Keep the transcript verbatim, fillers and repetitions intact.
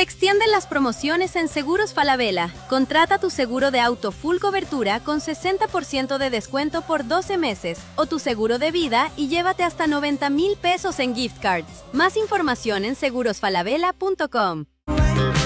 extienden las promociones en Seguros Falabella. Contrata tu seguro de auto full cobertura con sesenta por ciento de descuento por doce meses o tu seguro de vida y llévate hasta noventa mil pesos en gift cards. Más información en seguros falabella punto com.